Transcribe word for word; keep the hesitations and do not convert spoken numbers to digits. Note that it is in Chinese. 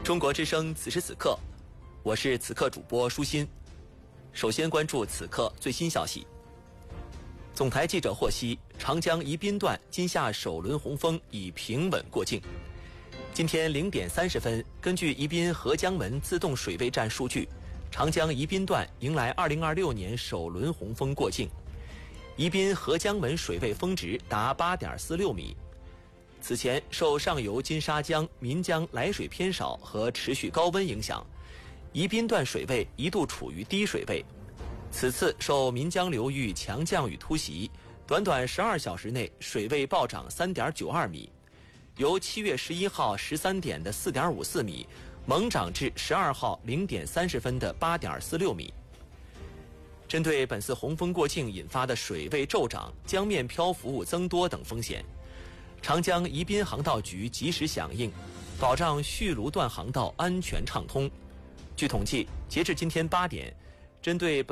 中国之声此时此刻，我是此刻主播舒心。首先关注此刻最新消息。总台记者获悉，长江宜宾段今夏首轮洪峰已平稳过境。今天零点三十分，根据宜宾合江门自动水位站数据，长江宜宾段迎来二零二六年首轮洪峰过境。宜宾合江门水位峰值达 八点四六米。此前受上游金沙江、岷江来水偏少和持续高温影响，宜宾段水位一度处于低水位。此次受岷江流域强降雨突袭，短短十二小时内水位暴涨 三点九二米，由七月十一号十三点的 四点五四米猛涨至十二号零点三十分的 八点四六米。针对本次洪峰过境引发的水位骤涨、江面漂浮物增多等风险，长江宜宾航道局及时响应，保障续卢段航道安全畅通。据统计，截至今天八点，针对本